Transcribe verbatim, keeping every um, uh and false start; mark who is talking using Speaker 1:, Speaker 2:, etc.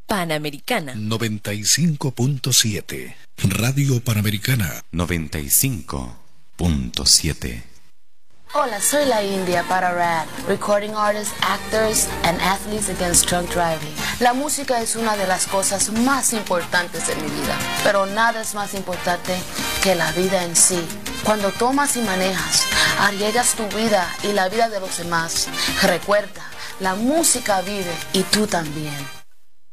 Speaker 1: Panamericana
Speaker 2: noventa y cinco punto siete. Radio Panamericana
Speaker 3: noventa y cinco punto siete.
Speaker 4: Hola, soy la India para R A D, recording artists, actors, and athletes against drunk driving. La música es una de las cosas más importantes de mi vida, pero nada es más importante que la vida en sí. Cuando tomas y manejas, arriesgas tu vida y la vida de los demás. Recuerda, la música vive y tú también.